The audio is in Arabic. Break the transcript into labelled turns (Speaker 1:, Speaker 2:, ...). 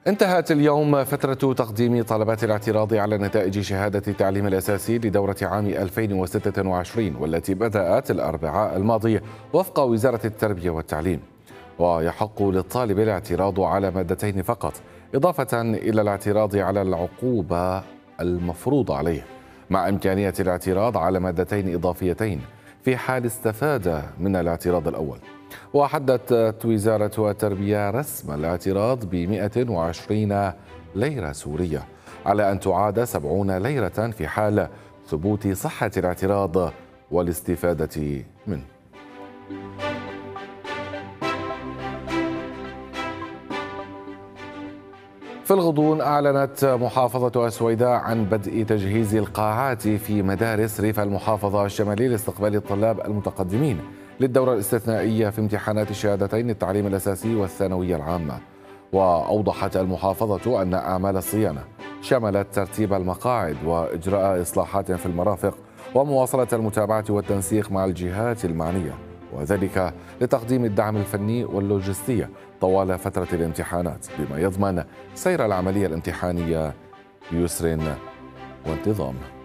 Speaker 1: انتهت اليوم فترة تقديم طلبات الاعتراض على نتائج شهادة التعليم الأساسي لدورة عام 2026 والتي بدأت الأربعاء الماضي وفق وزارة التربية والتعليم. ويحق للطالب الاعتراض على مادتين فقط، إضافة إلى الاعتراض على العقوبة المفروضة عليه، مع إمكانية الاعتراض على مادتين إضافيتين في حال استفاد من الاعتراض الأول. وحددت وزارة التربية رسم الاعتراض ب 120 ليرة سورية، على أن تعاد 70 ليرة في حال ثبوت صحة الاعتراض والاستفادة منه. في الغضون أعلنت محافظة السويداء عن بدء تجهيز القاعات في مدارس ريف المحافظة الشمالي لاستقبال الطلاب المتقدمين للدورة الاستثنائية في امتحانات الشهادتين التعليم الأساسي والثانوية العامة. وأوضحت المحافظة أن أعمال الصيانة شملت ترتيب المقاعد وإجراء إصلاحات في المرافق ومواصلة المتابعة والتنسيق مع الجهات المعنية، وذلك لتقديم الدعم الفني واللوجستي طوال فترة الامتحانات بما يضمن سير العملية الامتحانية بيسر وانتظام.